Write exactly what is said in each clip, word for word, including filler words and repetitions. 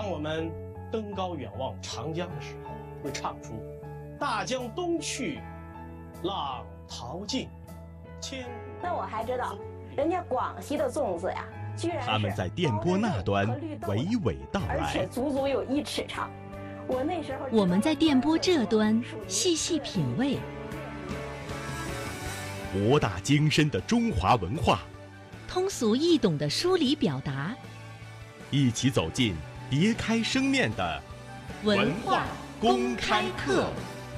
当我们登高远望长江的时候，会唱出大江东去，浪淘尽，千古。 那我还知道，人家广西的粽子呀，居然是他们在电波那端娓娓道来， 而且足足有一尺长。我那时候， 我们在电波这端细细品味， 博大精深的中华文化， 通俗易懂的梳理表达， 一起走进别开生面的文化公开课。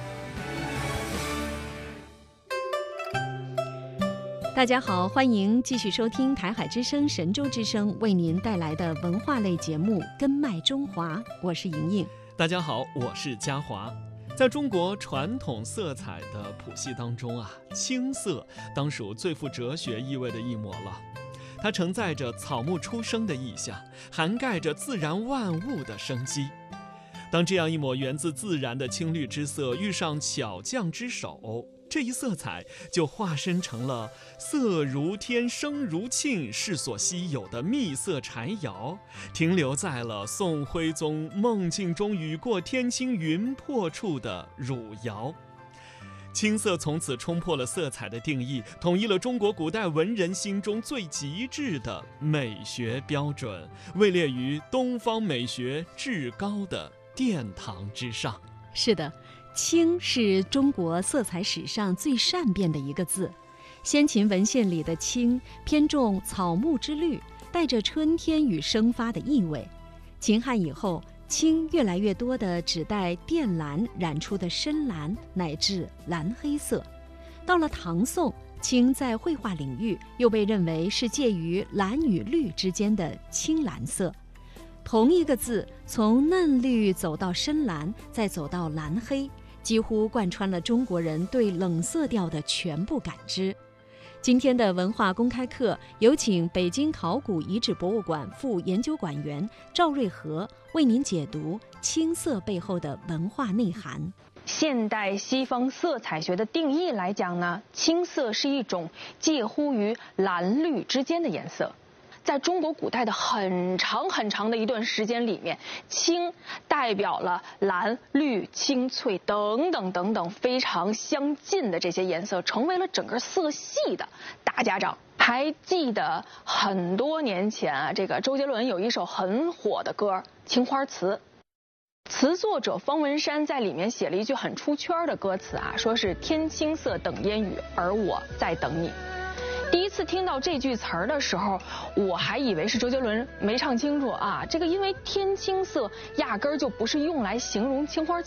大家好，欢迎继续收听台海之声、神州之声为您带来的文化类节目《根脉中华》，我是莹莹。 大家好，我是嘉华。在中国传统色彩的谱系当中啊，青色当属最富哲学意味的一抹了。它承载着草木初生的意象，涵盖着自然万物的生机。当这样一抹源自自然的青绿之色遇上巧匠之手，这一色彩就化身成了色如天生如沁，是所稀有的秘色柴窑，停留在了宋徽宗梦境中雨过天青云破处的汝窑。青色从此冲破了色彩的定义，统一了中国古代文人心中最极致的美学标准，位列于东方美学至高的殿堂之上。 是的，青是中国色彩史上最善变的一个字。先秦文献里的青偏重草木之绿，带着春天与生发的意味。秦汉以后，青越来越多地指代靛蓝染出的深蓝乃至蓝黑色。到了唐宋，青在绘画领域又被认为是介于蓝与绿之间的青蓝色。同一个字，从嫩绿走到深蓝，再走到蓝黑，几乎贯穿了中国人对冷色调的全部感知。今天的文化公开课，有请北京考古遗址博物馆副研究馆员赵瑞和为您解读青色背后的文化内涵。 现代西方色彩学的定义来讲呢，青色是一种介乎于蓝绿之间的颜色。在中国古代的很长很长的一段时间里面，青代表了蓝、绿、青、翠等等等等非常相近的这些颜色，成为了整个色系的大家长。还记得很多年前啊，这个周杰伦有一首很火的歌《青花瓷》，词作者方文山在里面写了一句很出圈的歌词啊，说是天青色等烟雨，而我在等你。第一次听到这句词儿的时候，我还以为是周杰伦没唱清楚啊。这个因为天青色压根儿就不是用来形容青花